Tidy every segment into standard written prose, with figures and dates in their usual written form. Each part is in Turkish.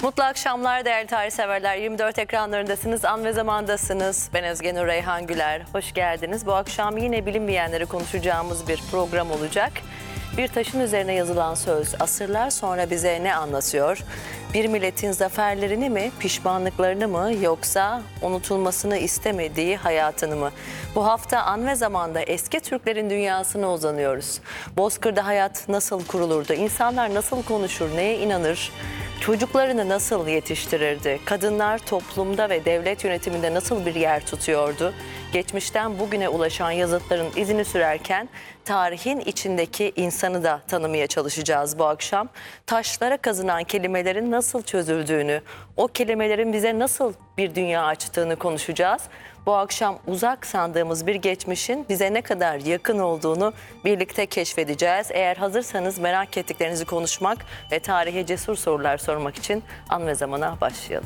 Mutlu akşamlar değerli tarih severler. 24 ekranlarındasınız, an ve zamandasınız. Ben Özge Nur Reyhan Güler. Hoş geldiniz. Bu akşam yine bilinmeyenleri konuşacağımız bir program olacak. Bir taşın üzerine yazılan söz asırlar sonra bize ne anlatıyor? Bir milletin zaferlerini mi, pişmanlıklarını mı, yoksa unutulmasını istemediği hayatını mı? Bu hafta an ve zamanda eski Türklerin dünyasına uzanıyoruz. Bozkır'da hayat nasıl kurulurdu? İnsanlar nasıl konuşur, neye inanır? Çocuklarını nasıl yetiştirirdi? Kadınlar toplumda ve devlet yönetiminde nasıl bir yer tutuyordu? Geçmişten bugüne ulaşan yazıtların izini sürerken tarihin içindeki insanı da tanımaya çalışacağız bu akşam. Taşlara kazınan kelimelerin nasıl çözüldüğünü, o kelimelerin bize nasıl bir dünya açtığını konuşacağız. Bu akşam uzak sandığımız bir geçmişin bize ne kadar yakın olduğunu birlikte keşfedeceğiz. Eğer hazırsanız merak ettiklerinizi konuşmak ve tarihe cesur sorular sormak için an ve zamana başlayalım.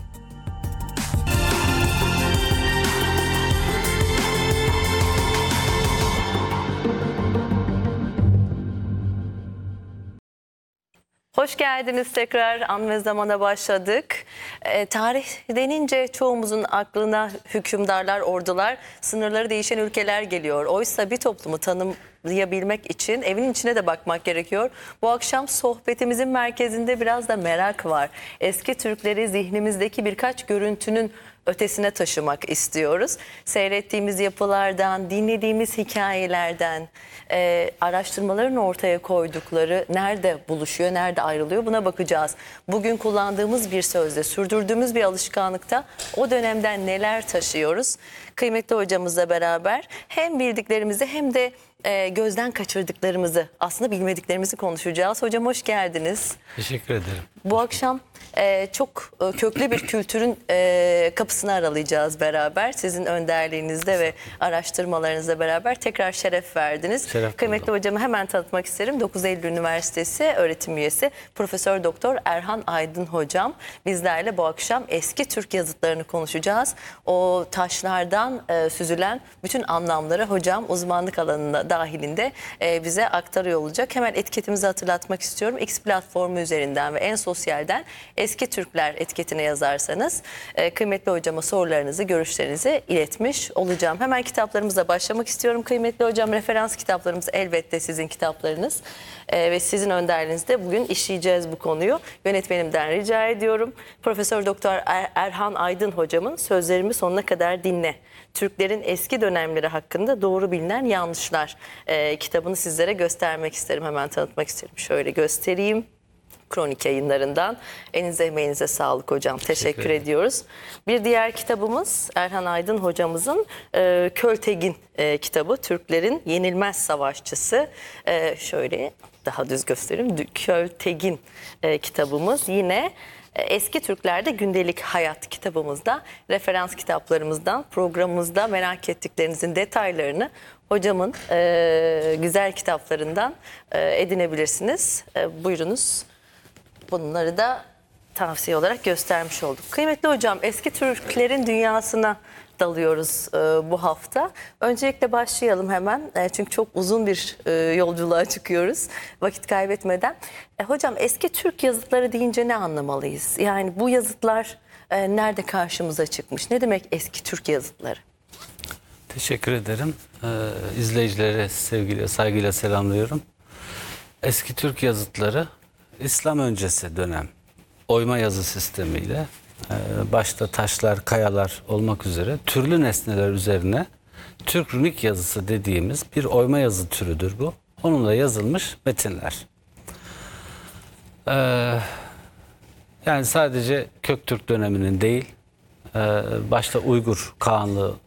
Hoş geldiniz tekrar. An ve zamana başladık. Tarih denince çoğumuzun aklına hükümdarlar, ordular, sınırları değişen ülkeler geliyor. Oysa bir toplumu tanımlayabilmek için evin içine de bakmak gerekiyor. Bu akşam sohbetimizin merkezinde biraz da merak var. Eski Türkleri zihnimizdeki birkaç görüntünün ötesine taşımak istiyoruz. Seyrettiğimiz yapılardan, dinlediğimiz hikayelerden, araştırmaların ortaya koydukları nerede buluşuyor, nerede ayrılıyor, buna bakacağız. Bugün kullandığımız bir sözde, sürdürdüğümüz bir alışkanlıkta o dönemden neler taşıyoruz? Kıymetli hocamızla beraber hem bildiklerimizi hem de gözden kaçırdıklarımızı, aslında bilmediklerimizi konuşacağız. Hocam hoş geldiniz. Teşekkür ederim. Bu akşam çok köklü bir kültürün kapısını aralayacağız beraber. Sizin önderliğinizde ve araştırmalarınızla beraber tekrar şeref verdiniz. Kıymetli hocamı hemen tanıtmak isterim. 9 Eylül Üniversitesi öğretim üyesi Profesör Doktor Erhan Aydın hocam. Bizlerle bu akşam eski Türk yazıtlarını konuşacağız. O taşlardan süzülen bütün anlamları hocam uzmanlık alanına dahilinde bize aktarıyor olacak. Hemen etiketimizi hatırlatmak istiyorum. X platformu üzerinden ve en sosyalden Eski Türkler etiketine yazarsanız kıymetli hocama sorularınızı, görüşlerinizi iletmiş olacağım. Hemen kitaplarımıza başlamak istiyorum. Kıymetli hocam, referans kitaplarımız elbette sizin kitaplarınız ve sizin önderliğinizde bugün işleyeceğiz bu konuyu. Yönetmenimden rica ediyorum. Profesör Doktor Erhan Aydın hocamın Sözlerimi Sonuna Kadar Dinle. Türklerin eski dönemleri hakkında doğru bilinen yanlışlar kitabını sizlere göstermek isterim. Hemen tanıtmak isterim. Şöyle göstereyim. Kronik Yayınlarından. Elinize emeğinize sağlık hocam. Teşekkür ediyoruz. Bir diğer kitabımız Erhan Aydın hocamızın Költegin kitabı. Türklerin Yenilmez Savaşçısı. Şöyle daha düz göstereyim. Költegin kitabımız yine Eski Türklerde Gündelik Hayat kitabımızda, referans kitaplarımızdan, programımızda merak ettiklerinizin detaylarını hocamın güzel kitaplarından edinebilirsiniz. Buyurunuz. Bunları da tavsiye olarak göstermiş olduk. Kıymetli hocam, eski Türklerin dünyasına dalıyoruz bu hafta. Öncelikle başlayalım hemen. Çünkü çok uzun bir yolculuğa çıkıyoruz vakit kaybetmeden. Hocam, eski Türk yazıtları deyince ne anlamalıyız? Yani bu yazıtlar nerede karşımıza çıkmış? Ne demek eski Türk yazıtları? Teşekkür ederim. İzleyicilere sevgiyle, saygıyla selamlıyorum. Eski Türk yazıtları İslam öncesi dönem oyma yazı sistemiyle başta taşlar, kayalar olmak üzere türlü nesneler üzerine Türk runik yazısı dediğimiz bir oyma yazı türüdür bu. Onunla yazılmış metinler. Yani sadece Köktürk döneminin değil, başta Uygur Kağanlığı